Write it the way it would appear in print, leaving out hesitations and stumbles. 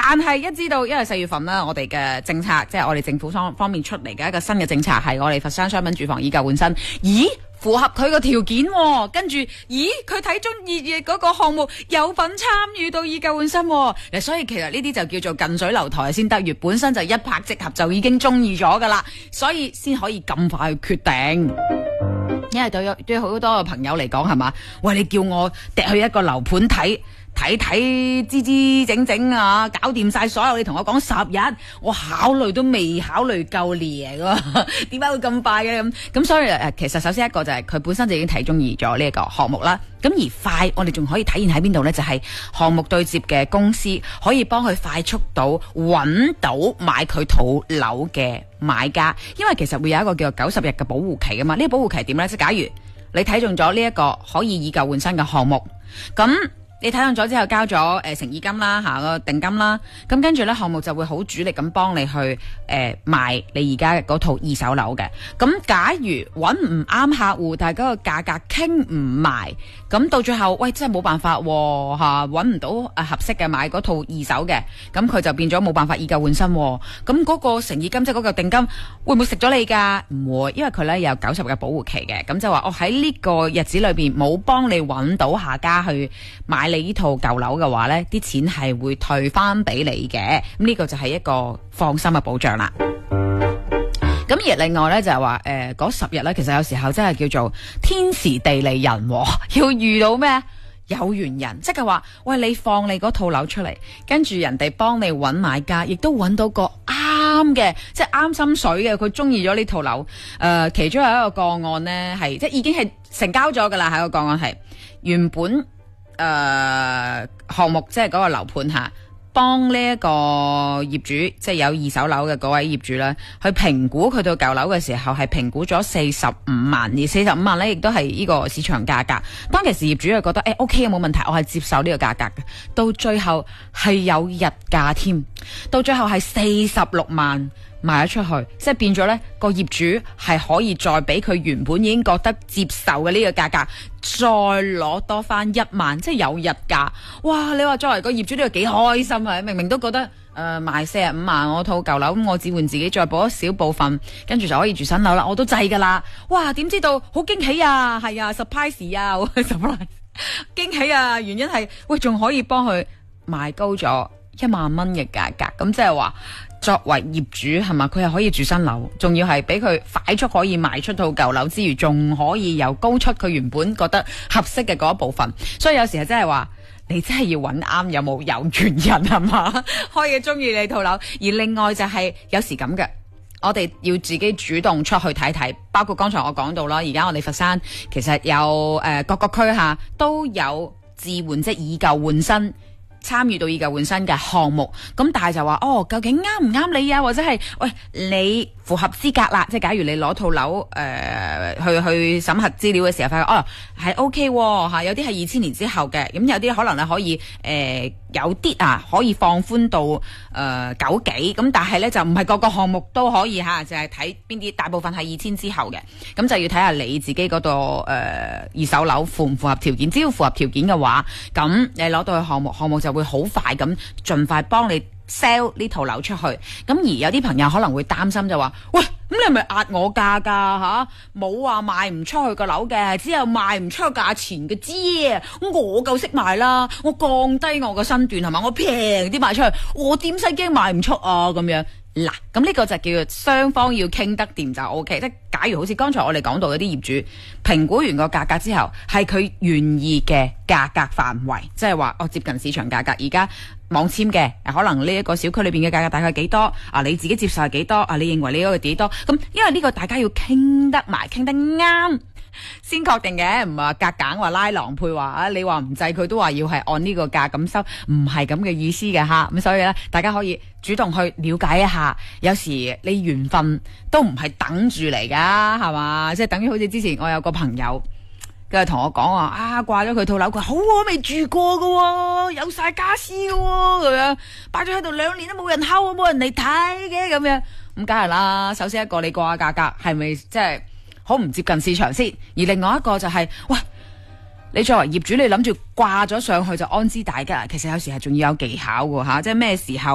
但係一知道，因為4月份啦，我哋嘅政策即係我哋政府方面出嚟嘅一個新嘅政策，係我哋佛山商品住房以舊換新。咦？符合佢個條件喎，跟住，咦，佢睇中意嘅嗰個項目有份參與到以舊換新喎，所以其實呢啲就叫做近水樓台先得月，本身就一拍即合就已經中意咗噶啦，所以先可以咁快去決定。因為對好多嘅朋友嚟講係嘛，喂，你叫我趯去一個樓盤睇支整整啊，搞掂晒所有，你同我講10日，我考慮都未考慮夠年㗎，點解會咁快嘅咁？所以其實首先一個就係佢本身就已經睇中意咗呢一個項目啦。咁而快，我哋仲可以體現喺邊度呢？就係項目對接嘅公司可以幫佢快速到揾到買佢套樓嘅買家，因為其實會有一個叫做90日嘅保護期㗎嘛。呢個保護期點呢？即係假如你睇中咗呢一個可以以舊換新嘅項目，咁你睇中咗之後交咗誠意金啦，個定金啦，咁跟住呢項目就會好主力咁幫你去賣你而家嗰套二手樓嘅。咁假如揾唔啱客戶，但係嗰個價格傾唔埋，咁到最後喂真係冇辦法喎，揾唔到合適嘅買嗰套二手嘅，咁佢就變咗冇辦法以舊換新喎。咁嗰個誠意金即係嗰個定金會唔會食咗你㗎？唔會，因為佢呢有90日嘅保護期嘅。咁就話我喺呢個日子裏邊冇幫你揾到下家去買你呢套舊樓嘅話呢，啲錢係會退翻俾你嘅。咁呢個就係一個放心嘅保障啦。咁而另外呢，就係話嗰10日呢，其實有時候真係叫做天時地利人和，要遇到咩有緣人，即係話喂，你放你嗰套樓出嚟，跟住人哋幫你揾買家，亦都揾到個啱嘅，即係啱心水嘅，佢中意咗呢套樓。其中有一個個案呢，係即係已經係成交咗噶啦，係個個案係原本項目即係嗰個樓盤下幫呢一個業主，即係有二手樓嘅嗰位業主咧，去評估佢套舊樓嘅時候係評估咗45萬，而45萬咧亦都係呢個市場價格。當其時業主就覺得OK 冇問題，我係接受呢個價格嘅。到最後係有日價添，到最後係46萬賣咗出去，即係變咗呢個業主係可以再俾佢原本已經覺得接受嘅呢個價格，再攞多翻1萬，即係有日價。哇！你話作為個業主呢個幾開心啊！明明都覺得賣45萬我套舊樓，咁我只換自己再補一小部分，跟住就可以住新樓啦，我都制噶啦。哇！點知道好驚喜啊，係啊 surprise 啊，surprise 驚喜啊！原因係喂仲可以幫佢賣高咗1萬蚊嘅價格，咁即係話。作為業主係嘛，佢係可以住新樓，仲要係俾佢快速可以賣出套舊樓之餘，仲可以又高出佢原本覺得合適嘅嗰一部分。所以有時係真係話，你真係要揾啱有冇有緣人係嘛，可以中意你套樓。而另外就係有時咁嘅，我哋要自己主動出去睇睇，包括剛才我講到啦，而家我哋佛山其實有各個區下都有置換，即係以舊換新。參與到以舊換新嘅項目，咁但係就話究竟啱唔啱你啊？或者係喂你符合資格啦，即係假如你攞套樓去審核資料嘅時候，發覺係 OK 吓，有啲係2000年之後嘅，咁有啲可能咧可以有啲可以放寬到9幾，咁但係咧就唔係個個項目都可以吓，就係睇邊啲，大部分係2000之後嘅，咁就要睇下你自己嗰度二手樓符唔符合條件，只要符合條件嘅話，咁你攞到去項目就會好快咁盡快幫你 sell 呢套樓出去。咁而有啲朋友可能會擔心就話，喂，咁你係咪壓我價㗎吓？冇話賣唔出去個樓嘅，只有賣唔出個價錢嘅啫。我夠識賣啦，我降低我個身段係嘛，我平啲賣出去，我點使驚賣唔出啊？咁樣嗱，咁呢個就叫做雙方要傾得掂就 OK。即係假如好似剛才我哋講到嗰啲業主評估完個價格之後，係佢願意嘅價格範圍，即係話接近市場價格。而家網簽嘅，可能呢一個小區裏邊嘅價格大概幾多？你自己接受係幾多？你認為你嗰個幾多？咁因為呢個大家要傾得埋，傾得啱先確定嘅，唔係話夾硬話拉郎配話你話唔制佢都話要係按呢個價咁收，唔係咁嘅意思嘅吓。咁所以咧，大家可以主動去了解一下。有時你緣分都唔係等住嚟噶，係嘛？即係等於好似之前我有個朋友。佢同我講話掛咗佢套樓，佢話好未住過噶，有晒家私噶，咁樣擺咗喺度2年都冇人敲，冇人嚟睇嘅咁樣，咁梗係啦。首先一個你掛價格係咪即係好唔接近市場先？而另外一個就係喂，你作為業主，你諗住掛咗上去就安之大吉，其實有時係仲要有技巧噶吓，即係咩時候？